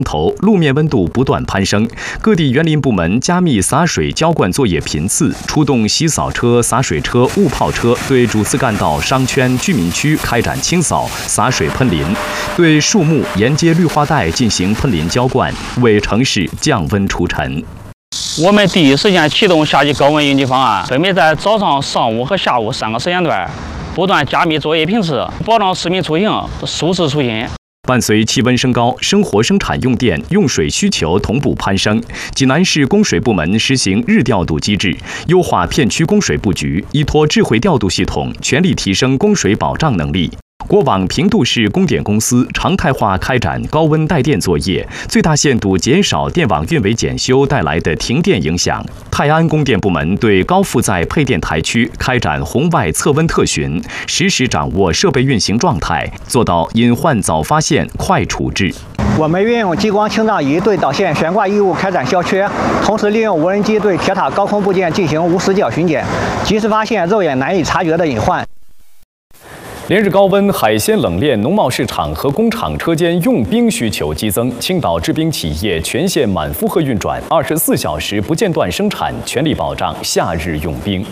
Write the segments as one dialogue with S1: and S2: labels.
S1: 头路面温度不断攀升，各地园林部门加密洒水浇灌作业频次，出动洗扫车、洒水车、雾炮车对主次干道、商圈、居民区开展清扫、洒水喷淋，对树木沿街绿化带进行喷淋浇灌，为城市降温除尘。
S2: 我们第一时间启动夏季高温应急方案，分别在早上、上午和下午3个时间段，不断加密作业频次，保障市民出行舒适出行。
S1: 伴随气温升高，生活生产用电、用水需求同步攀升。济南市供水部门实行日调度机制，优化片区供水布局，依托智慧调度系统，全力提升供水保障能力。国网平度市供电公司常态化开展高温带电作业，最大限度减少电网运维检修带来的停电影响。泰安供电部门对高负载配电台区开展红外测温特巡，实时掌握设备运行状态，做到隐患早发现、快处置。
S3: 我们运用激光清障仪对导线悬挂异物开展消缺，同时利用无人机对铁塔高空部件进行无死角巡检，及时发现肉眼难以察觉的隐患。
S1: 连日高温，海鲜冷链、农贸市场和工厂车间用冰需求激增，青岛制冰企业全线满负荷运转，24小时不间断生产，全力保障夏日用冰。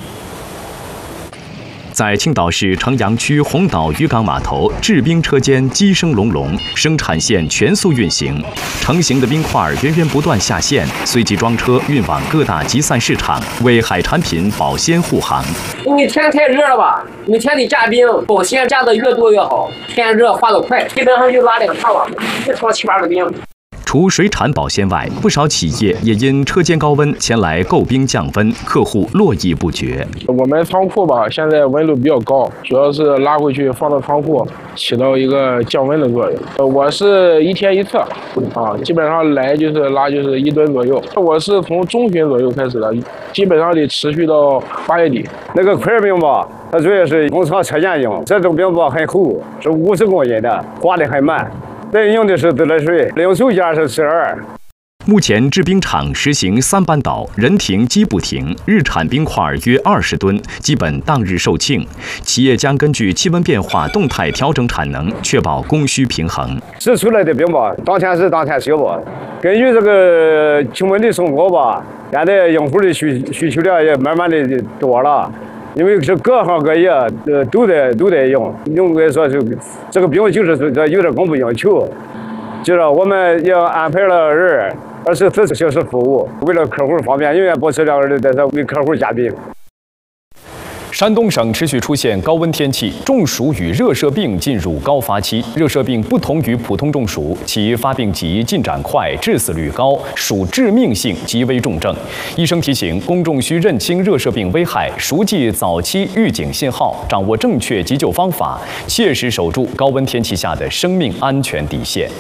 S1: 在青岛市城阳区红岛渔港码头，制冰车间机声隆隆，生产线全速运行，成型的冰块源源不断下线，随即装车运往各大集散市场，为海产品保鲜护航。
S4: 你天太热了吧？你天得加冰，保鲜加的越多越好。天热化得快，基本上就拉2趟了，1床7、8个冰。
S1: 除水产保鲜外，不少企业也因车间高温前来购冰降温，客户络绎不绝。
S5: 我们仓库吧，现在温度比较高，主要是拉回去放到仓库，起到一个降温的作用。我是1天1次，基本上来就是拉就是1吨左右。我是从中旬左右开始的，基本上得持续到8月底。
S6: 那个块冰吧，它主要是工厂车间用，这种冰吧很厚，是50公斤的，化得很慢。对，用的是自来水，零售价是12。
S1: 目前制冰厂实行3班倒，人停机不停，日产冰块约20吨，基本当日售罄。企业将根据气温变化动态调整产能，确保供需平衡。
S6: 制出来的冰吧，当天是当天销吧。根据这个气温的升高吧，现在用户的需求量也慢慢的多了。因为是各行各业都得用，应该说是这个冰就是这有点供不应求，就是我们也安排了人24小时服务，为了客户方便，永远保持2人在这为客户加冰。
S1: 山东省持续出现高温天气，中暑与热射病进入高发期。热射病不同于普通中暑，其发病急、进展快、致死率高，属致命性极危重症。医生提醒，公众需认清热射病危害，熟记早期预警信号，掌握正确急救方法，切实守住高温天气下的生命安全底线。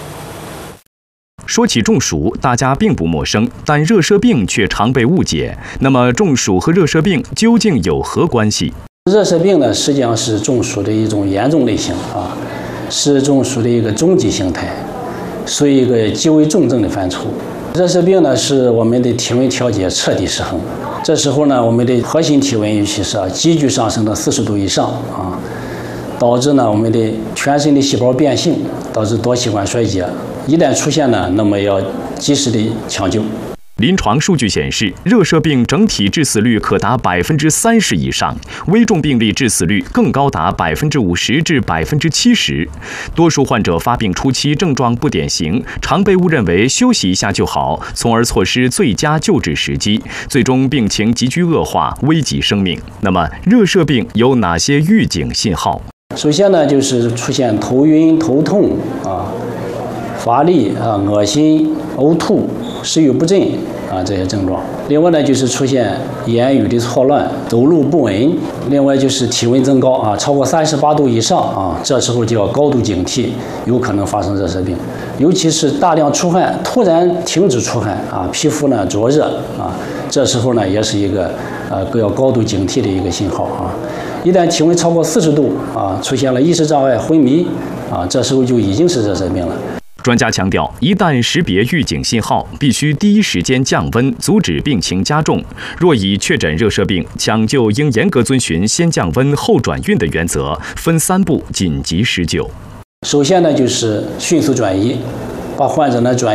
S1: 说起中暑，大家并不陌生，但热射病却常被误解。那么，中暑和热射病究竟有何关系？
S7: 热射病呢，实际上是中暑的一种严重类型是中暑的一个中级形态，属于一个极为重症的范畴。热射病呢，是我们的体温调节彻底失衡，这时候呢，我们的核心体温尤其是急剧上升到40度以上导致呢我们的全身的细胞变性，导致多器官衰竭。一旦出现呢，那么要及时的抢救。
S1: 临床数据显示，热射病整体致死率可达30%以上，危重病例致死率更高达50%至70%。多数患者发病初期症状不典型，常被误认为休息一下就好，从而错失最佳救治时机，最终病情急剧恶化，危及生命。那么，热射病有哪些预警信号？
S7: 首先呢，就是出现头晕、头痛乏力恶心、呕吐、食欲不振这些症状。另外呢，就是出现言语的错乱、走路不稳。另外就是体温增高超过38度以上这时候就要高度警惕，有可能发生热射病。尤其是大量出汗，突然停止出汗皮肤呢灼热这时候呢也是一个要高度警惕的一个信号一旦体温超过40度出现了意识障碍、昏迷这时候就已经是热射病了。
S1: 专家强调，一旦识别预警信号，必须第一时间降温，阻止病情加重。若已确诊热射病，抢救应严格遵循先降温后转运的原则，分3步紧急施救。
S7: 首先呢，就是迅速转移， 把患者呢转